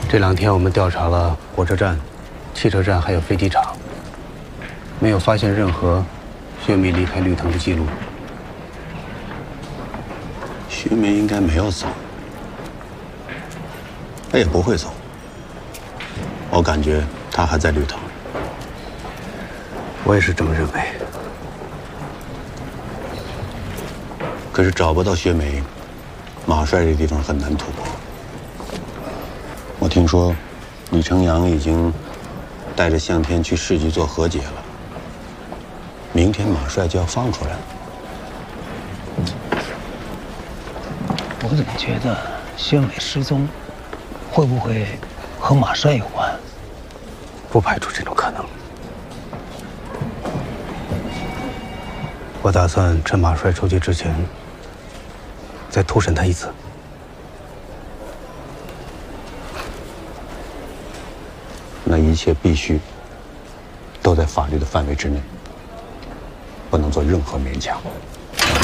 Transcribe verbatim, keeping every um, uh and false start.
这两天我们调查了火车站、汽车站还有飞机场，没有发现任何薛梅离开绿藤的记录。 薛梅应该没有走，他也不会走。我感觉他还在绿藤。 我也是这么认为。 可是找不到薛梅，马帅这地方很难突破。我听说，李成阳已经带着向天去市局做和解了。明天马帅就要放出来了。 我怎么觉得薛梅失踪，会不会和马帅有关？ 不排除这种可能。我打算趁马帅出去之前，再突审他一次。 那一切必须都在法律的范围之内，不能做任何勉强。